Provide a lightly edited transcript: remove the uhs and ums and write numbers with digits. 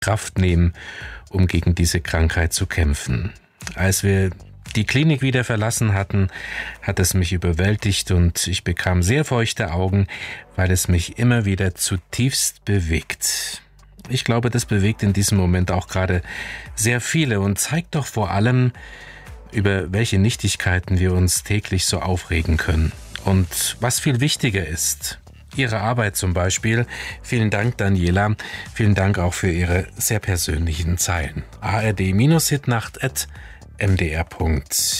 Kraft nehmen, um gegen diese Krankheit zu kämpfen. Als wir die Klinik wieder verlassen hatten, hat es mich überwältigt und ich bekam sehr feuchte Augen, weil es mich immer wieder zutiefst bewegt. Ich glaube, das bewegt in diesem Moment auch gerade sehr viele und zeigt doch vor allem, über welche Nichtigkeiten wir uns täglich so aufregen können. Und was viel wichtiger ist, Ihre Arbeit zum Beispiel. Vielen Dank, Daniela. Vielen Dank auch für Ihre sehr persönlichen Zeilen. ard-hitnacht@mdr.de